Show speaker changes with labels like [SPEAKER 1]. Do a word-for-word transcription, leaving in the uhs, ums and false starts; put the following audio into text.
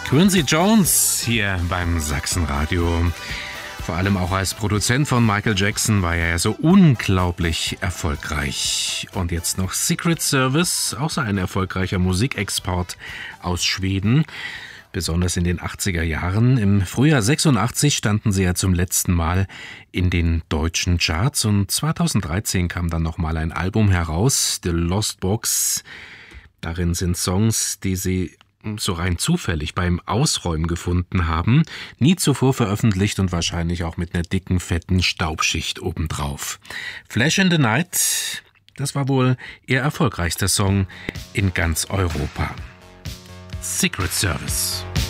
[SPEAKER 1] Quincy Jones hier beim Sachsenradio. Vor allem auch als Produzent von Michael Jackson war er ja so unglaublich erfolgreich. Und jetzt noch Secret Service, auch so ein erfolgreicher Musikexport aus Schweden. Besonders in den achtziger Jahren. Im Frühjahr sechsundachtzig standen sie ja zum letzten Mal in den deutschen Charts. Und zweitausenddreizehn kam dann nochmal ein Album heraus, The Lost Box. Darin sind Songs, die sie so rein zufällig beim Ausräumen gefunden haben, nie zuvor veröffentlicht und wahrscheinlich auch mit einer dicken, fetten Staubschicht obendrauf. Flash in the Night, das war wohl ihr erfolgreichster Song in ganz Europa. Secret Service.